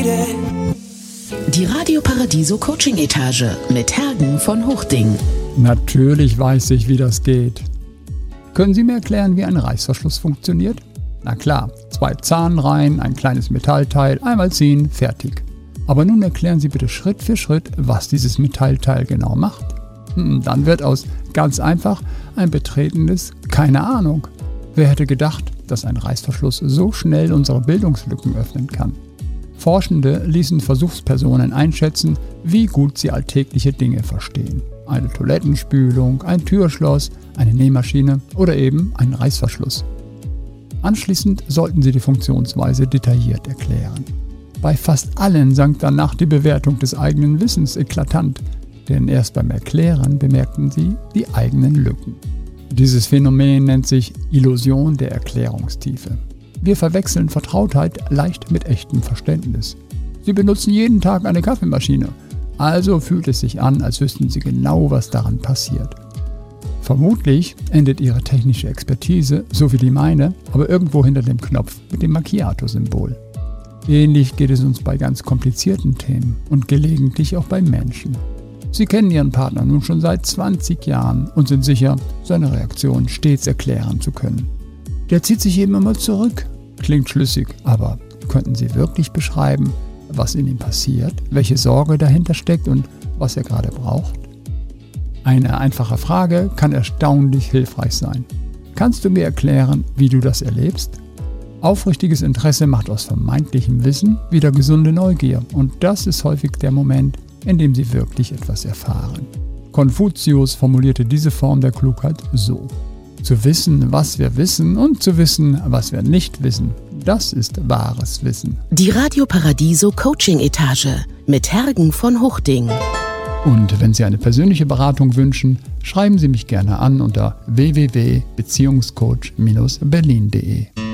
Die Radio Paradiso Coaching Etage mit Hergen von Huchting. Natürlich weiß ich, wie das geht. Können Sie mir erklären, wie ein Reißverschluss funktioniert? Na klar, 2 Zahnreihen, ein kleines Metallteil, einmal ziehen, fertig. Aber nun erklären Sie bitte Schritt für Schritt, was dieses Metallteil genau macht. Dann wird aus ganz einfach ein betretenes keine Ahnung. Wer hätte gedacht, dass ein Reißverschluss so schnell unsere Bildungslücken öffnen kann? Forschende ließen Versuchspersonen einschätzen, wie gut sie alltägliche Dinge verstehen. Eine Toilettenspülung, ein Türschloss, eine Nähmaschine oder eben einen Reißverschluss. Anschließend sollten sie die Funktionsweise detailliert erklären. Bei fast allen sank danach die Bewertung des eigenen Wissens eklatant, denn erst beim Erklären bemerkten sie die eigenen Lücken. Dieses Phänomen nennt sich Illusion der Erklärungstiefe. Wir verwechseln Vertrautheit leicht mit echtem Verständnis. Sie benutzen jeden Tag eine Kaffeemaschine, also fühlt es sich an, als wüssten Sie genau, was daran passiert. Vermutlich endet Ihre technische Expertise, so wie die meine, aber irgendwo hinter dem Knopf mit dem Macchiato-Symbol. Ähnlich geht es uns bei ganz komplizierten Themen und gelegentlich auch bei Menschen. Sie kennen Ihren Partner nun schon seit 20 Jahren und sind sicher, seine Reaktion stets erklären zu können. Der zieht sich eben immer zurück. Klingt schlüssig, aber könnten Sie wirklich beschreiben, was in ihm passiert, welche Sorge dahinter steckt und was er gerade braucht? Eine einfache Frage kann erstaunlich hilfreich sein. Kannst du mir erklären, wie du das erlebst? Aufrichtiges Interesse macht aus vermeintlichem Wissen wieder gesunde Neugier und das ist häufig der Moment, in dem Sie wirklich etwas erfahren. Konfuzius formulierte diese Form der Klugheit so: Zu wissen, was wir wissen und zu wissen, was wir nicht wissen, das ist wahres Wissen. Die Radio Paradiso Coaching Etage mit Hergen von Huchting. Und wenn Sie eine persönliche Beratung wünschen, schreiben Sie mich gerne an unter www.beziehungscoach-berlin.de.